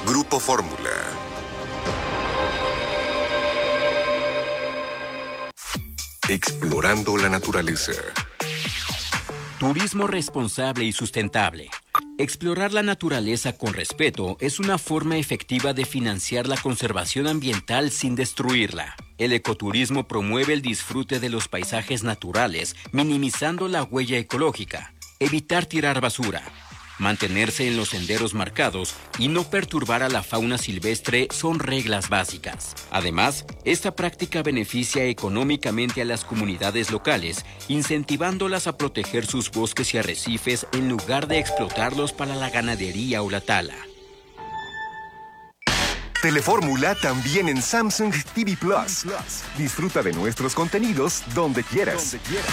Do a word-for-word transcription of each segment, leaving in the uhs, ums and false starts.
Grupo Fórmula. Explorando la naturaleza. Turismo responsable y sustentable. Explorar la naturaleza con respeto es una forma efectiva de financiar la conservación ambiental sin destruirla. El ecoturismo promueve el disfrute de los paisajes naturales, minimizando la huella ecológica. Evitar tirar basura. Mantenerse en los senderos marcados y no perturbar a la fauna silvestre son reglas básicas. Además, esta práctica beneficia económicamente a las comunidades locales, incentivándolas a proteger sus bosques y arrecifes en lugar de explotarlos para la ganadería o la tala. Telefórmula también en Samsung T V Plus. Disfruta de nuestros contenidos donde quieras. Donde quieras.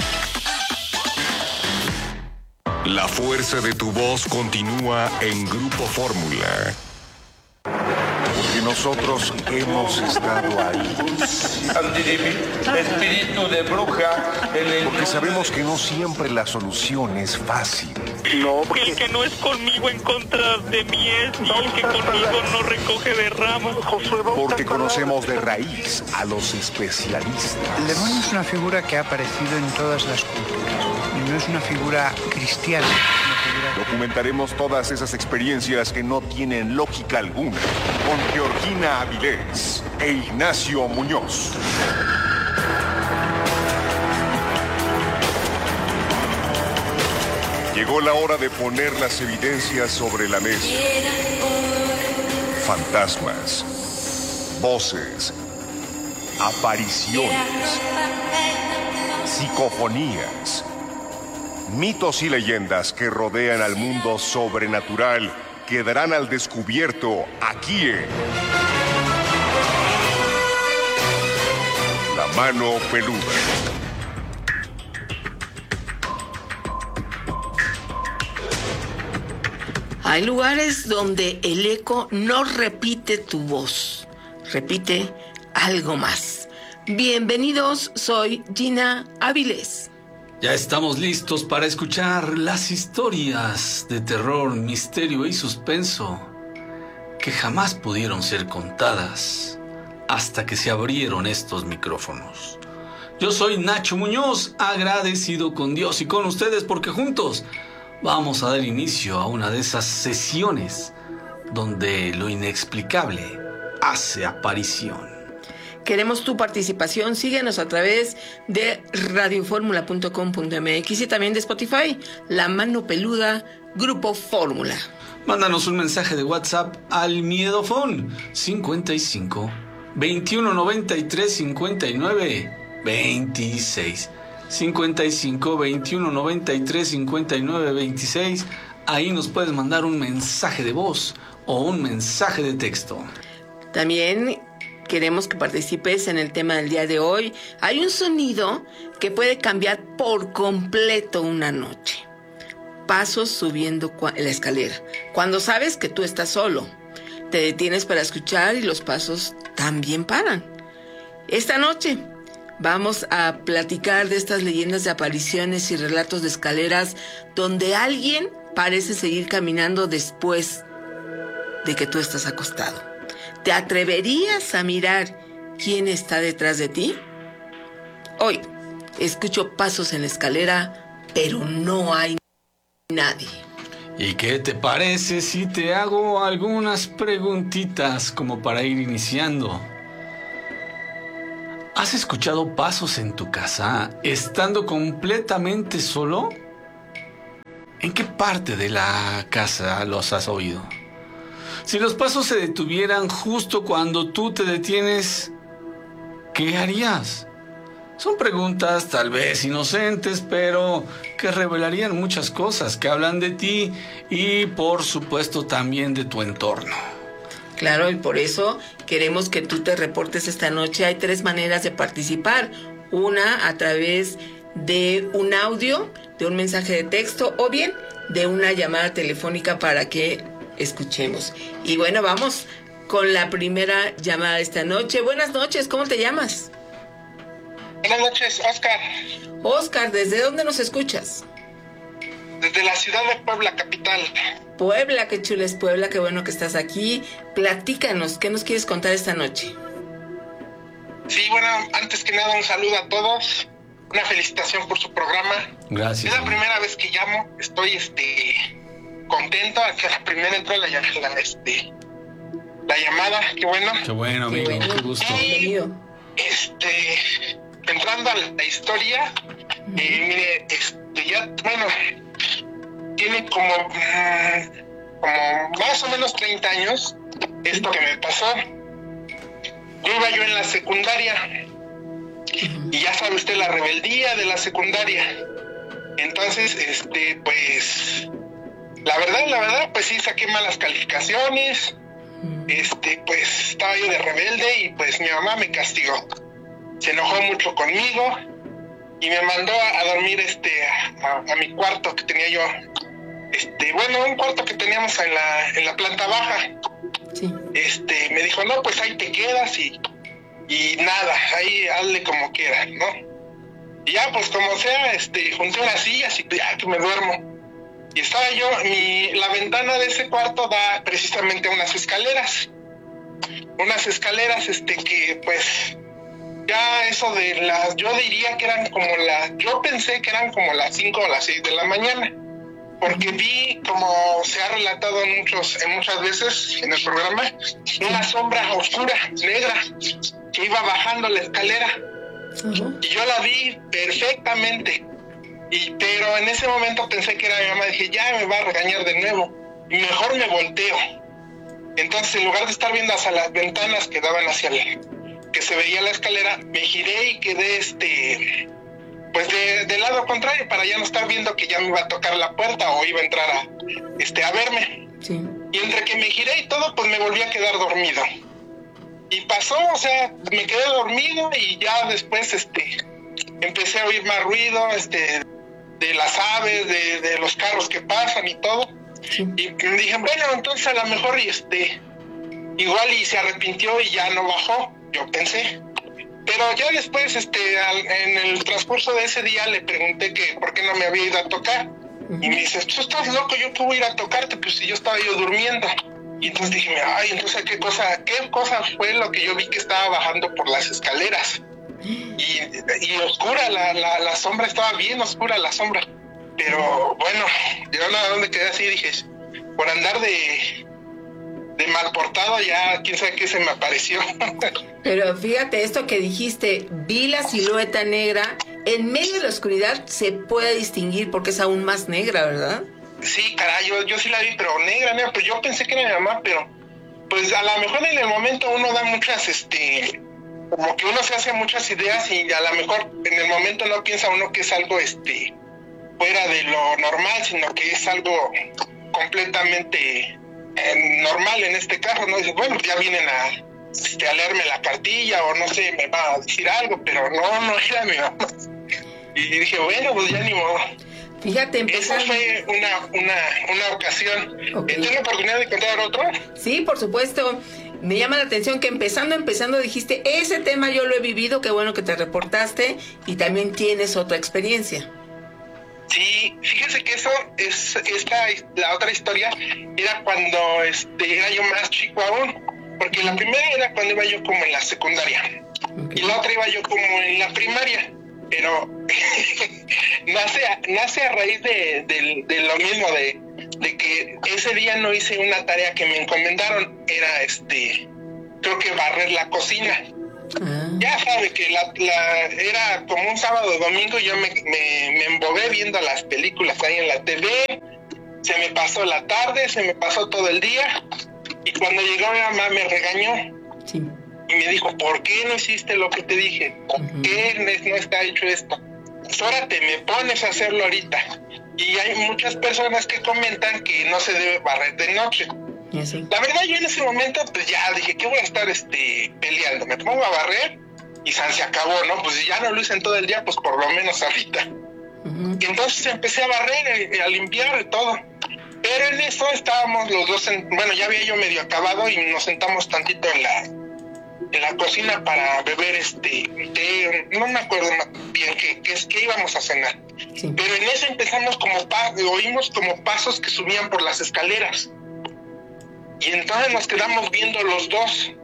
La fuerza de tu voz continúa en Grupo Fórmula. Porque nosotros hemos estado ahí. Espíritu de bruja. Porque sabemos que no siempre la solución es fácil. No, porque el que no es conmigo en contra de mí es, y el que conmigo no recoge de ramas. Porque conocemos de raíz a los especialistas. El demonio es una figura que ha aparecido en todas las culturas. Y no es una figura cristiana. Documentaremos todas esas experiencias que no tienen lógica alguna con Georgina Avilés e Ignacio Muñoz. Llegó la hora de poner las evidencias sobre la mesa. Fantasmas, voces, apariciones, psicofonías, mitos y leyendas que rodean al mundo sobrenatural quedarán al descubierto aquí en La Mano Peluda. Hay lugares donde el eco no repite tu voz, repite algo más. Bienvenidos, soy Gina Avilés. Ya estamos listos para escuchar las historias de terror, misterio y suspenso que jamás pudieron ser contadas hasta que se abrieron estos micrófonos. Yo soy Nacho Muñoz, agradecido con Dios y con ustedes porque juntos vamos a dar inicio a una de esas sesiones donde lo inexplicable hace aparición. Queremos tu participación, síguenos a través de radioformula punto com punto m x y también de Spotify, La Mano Peluda, Grupo Fórmula. Mándanos un mensaje de WhatsApp al Miedofón cincuenta y cinco, veintiuno noventa y tres, cincuenta y nueve, veintiséis. cincuenta y cinco, veintiuno noventa y tres, cincuenta y nueve, veintiséis. Ahí nos puedes mandar un mensaje de voz o un mensaje de texto. También queremos que participes en el tema del día de hoy. Hay un sonido que puede cambiar por completo una noche. Pasos subiendo la escalera. Cuando sabes que tú estás solo, te detienes para escuchar y los pasos también paran. Esta noche vamos a platicar de estas leyendas de apariciones y relatos de escaleras donde alguien parece seguir caminando después de que tú estás acostado. ¿Te atreverías a mirar quién está detrás de ti? Hoy escucho pasos en la escalera, pero no hay nadie. ¿Y qué te parece si te hago algunas preguntitas como para ir iniciando? ¿Has escuchado pasos en tu casa estando completamente solo? ¿En qué parte de la casa los has oído? Si los pasos se detuvieran justo cuando tú te detienes, ¿qué harías? Son preguntas tal vez inocentes, pero que revelarían muchas cosas que hablan de ti y, por supuesto, también de tu entorno. Claro, y por eso queremos que tú te reportes esta noche. Hay tres maneras de participar. Una, a través de un audio, de un mensaje de texto, o bien de una llamada telefónica para que escuchemos. Y bueno, vamos con la primera llamada de esta noche. Buenas noches, ¿cómo te llamas? Buenas noches, Oscar. Oscar, ¿desde dónde nos escuchas? Desde la ciudad de Puebla, capital. Puebla, qué chula es Puebla, qué bueno que estás aquí. Platícanos, ¿qué nos quieres contar esta noche? Sí, bueno, antes que nada un saludo a todos, una felicitación por su programa. Gracias. Es la primera vez que llamo, estoy este contento, que la primera entró la, la, este, la llamada, qué bueno. Qué bueno, amigo, qué, bueno. qué gusto. Y, este, entrando a la historia, uh-huh. eh, mire, este, ya, bueno, tiene como, um, como más o menos treinta años esto que me pasó. Yo iba yo en la secundaria y ya sabe usted la rebeldía de la secundaria. Entonces, este, pues, la verdad, la verdad, pues sí saqué malas calificaciones. Este, pues estaba yo de rebelde y pues mi mamá me castigó. Se enojó mucho conmigo y me mandó a, a dormir, este, a, a mi cuarto que tenía yo. Este, bueno, un cuarto que teníamos en la, en la planta baja. Sí. Este, me dijo, no, pues ahí te quedas y, y nada, ahí hazle como quieras, ¿no? Y ya, pues como sea, este, junté unas sillas y ya que me duermo. Y estaba yo, mi, la ventana de ese cuarto da precisamente a unas escaleras. Unas escaleras, este, que pues, ya eso de las, yo diría que eran como las, yo pensé que eran como las cinco o las seis de la mañana. Porque vi, como se ha relatado en, muchos, en muchas veces en el programa, una sombra oscura, negra, que iba bajando la escalera. Uh-huh. Y yo la vi perfectamente. Y, pero en ese momento pensé que era mi mamá. Dije, ya me va a regañar de nuevo. Y mejor me volteo. Entonces, en lugar de estar viendo hacia las ventanas que daban hacia el, que se veía la escalera, me giré y quedé este... pues de, del lado contrario, para ya no estar viendo que ya me iba a tocar la puerta o iba a entrar a, este, a verme. Sí. Y entre que me giré y todo, pues me volví a quedar dormido. Y pasó, o sea, me quedé dormido y ya después, este, empecé a oír más ruido, este, de las aves, de, de los carros que pasan y todo. Sí. Y me dije, bueno, entonces a lo mejor, y este, igual y se arrepintió y ya no bajó, yo pensé. Pero ya después, este, al, en el transcurso de ese día le pregunté que por qué no me había ido a tocar. Uh-huh. Y me dice, tú estás loco, yo que voy a ir a tocarte, pues si yo estaba yo durmiendo. Y entonces dije, ay, entonces qué cosa, qué cosa fue lo que yo vi que estaba bajando por las escaleras. Y, y oscura, la, la, la sombra estaba bien oscura, la sombra. Pero bueno, yo nada, donde quedé así, dije, por andar de... de mal portado, ya quién sabe qué se me apareció. Pero fíjate, esto que dijiste, vi la silueta negra, en medio de la oscuridad se puede distinguir porque es aún más negra, ¿verdad? Sí, caray, yo, yo sí la vi, pero negra, negra, pues yo pensé que era mi mamá, pero pues a lo mejor en el momento uno da muchas, este, como que uno se hace muchas ideas y a lo mejor en el momento no piensa uno que es algo, este, fuera de lo normal, sino que es algo completamente... Eh, normal en este caso, ¿no? Dice, bueno, ya vienen a, este, a leerme la cartilla o no sé, me va a decir algo, pero no, no era mi mamá. Y dije, bueno, pues ya ni modo. Fíjate, empezando... Esa fue una, una, una ocasión. Okay. ¿Tengo oportunidad de contar otro? Sí, por supuesto. Me llama la atención que empezando, empezando dijiste, ese tema yo lo he vivido, qué bueno que te reportaste y también tienes otra experiencia. Sí, fíjese que eso es esta la otra historia era cuando este era yo más chico aún, porque la primera era cuando iba yo como en la secundaria. Okay. Y la otra iba yo como en la primaria, pero nace nace a raíz de, de, de lo mismo de, de que ese día no hice una tarea que me encomendaron, era este creo que barrer la cocina. Ah. Ya sabe que la, la era como un sábado o domingo, yo me, me, me embobé viendo las películas ahí en la T V, se me pasó la tarde, se me pasó todo el día, y cuando llegó mi mamá me regañó. Sí. Y me dijo, ¿por qué no hiciste lo que te dije? ¿Por uh-huh. qué no está hecho esto? Pues ahora te me pones a hacerlo ahorita. Y hay muchas personas que comentan que no se debe barrer de noche. Sí. La verdad, yo en ese momento pues ya dije, ¿qué voy a estar este peleando? Me pongo a barrer y San se acabó, ¿no? Pues si ya no lo hice en todo el día, pues por lo menos ahorita. Uh-huh. Y entonces empecé a barrer, a limpiar y todo. Pero en eso estábamos los dos, en, bueno, ya había yo medio acabado y nos sentamos tantito en la en la cocina para beber este té, no me acuerdo bien qué, qué, qué íbamos a cenar. Sí. Pero en eso empezamos como, pa, oímos como pasos que subían por las escaleras. Y entonces nos quedamos viendo los dos.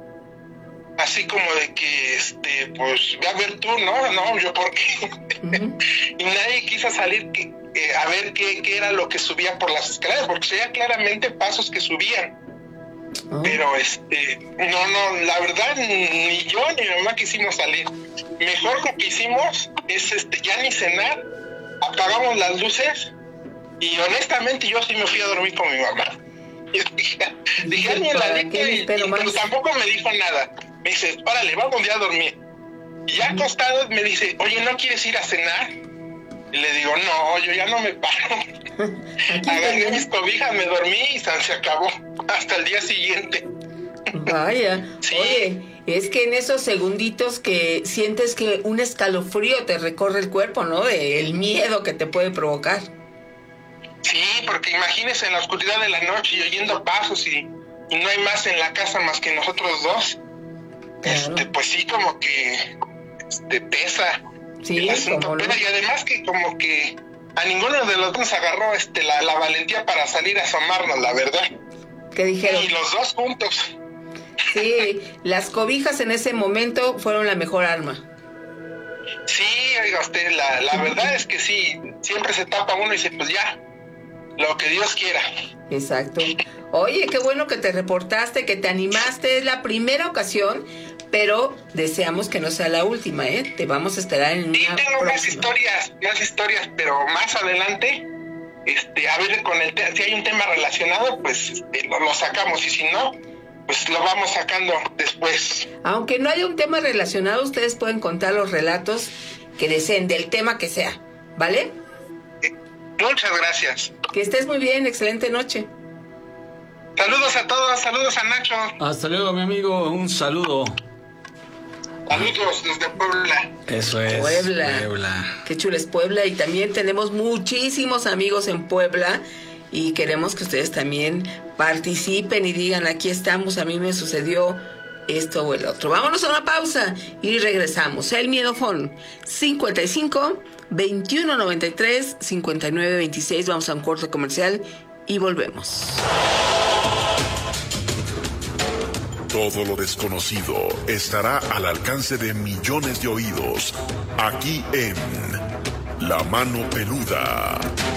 Así como de que, este, pues, ve a ver tú, ¿no? No, yo por qué. Uh-huh. Y nadie quiso salir que, eh, a ver qué, qué era lo que subía por las escaleras, porque se veía claramente pasos que subían. Uh-huh. Pero, este, no, no, la verdad, ni yo ni mi mamá quisimos salir. Mejor lo que hicimos es, este, ya ni cenar, apagamos las luces, y honestamente yo sí me fui a dormir con mi mamá. Y dije, dije, alguien en la línea, y, y, pero tampoco me dijo nada. Me dice, órale, vamos ya a dormir. Y ya acostado me dice, oye, ¿no quieres ir a cenar? Y le digo, no, yo ya no me paro. Agarré mis cobijas, me dormí y se acabó. Hasta el día siguiente. Vaya, sí. Oye, es que en esos segunditos que sientes que un escalofrío te recorre el cuerpo, ¿no? De el miedo que te puede provocar. Sí, porque imagínese en la oscuridad de la noche y oyendo pasos y, y no hay más en la casa más que nosotros dos. Claro. Este, pues sí, como que este, pesa sí, el asunto, pero y además que como que a ninguno de los dos nos agarró este, la, la valentía para salir a asomarnos, la verdad. ¿Qué dijeron? Y los dos juntos. Sí, las cobijas en ese momento fueron la mejor arma. Sí, oiga usted, la, la verdad es que sí, siempre se tapa uno y dice, pues ya, lo que Dios quiera. Exacto. Oye, qué bueno que te reportaste, que te animaste. Es la primera ocasión, pero deseamos que no sea la última, ¿eh? Te vamos a esperar en sí, una tengo próxima. más historias, más historias, pero más adelante, este, a ver, con el te- si hay un tema relacionado, pues este, lo, lo sacamos, y si no, pues lo vamos sacando después. Aunque no haya un tema relacionado, ustedes pueden contar los relatos que deseen, del tema que sea, ¿vale? Muchas gracias. Que estés muy bien, excelente noche. Saludos a todos, saludos a Nacho. Hasta luego, mi amigo, un saludo. Saludos desde Puebla. Eso es. Puebla. Puebla. Qué chulo es Puebla, y también tenemos muchísimos amigos en Puebla y queremos que ustedes también participen y digan, aquí estamos, a mí me sucedió esto o el otro. Vámonos a una pausa y regresamos. El Miedofón cincuenta y cinco, veintiuno noventa y tres, cincuenta y nueve veintiséis. Vamos a un corte comercial y volvemos. Todo lo desconocido estará al alcance de millones de oídos, aquí en La Mano Peluda.